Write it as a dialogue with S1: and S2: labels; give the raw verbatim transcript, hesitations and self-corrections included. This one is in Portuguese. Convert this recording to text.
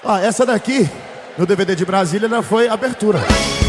S1: Ah, essa daqui, no D V D de Brasília, ela foi abertura.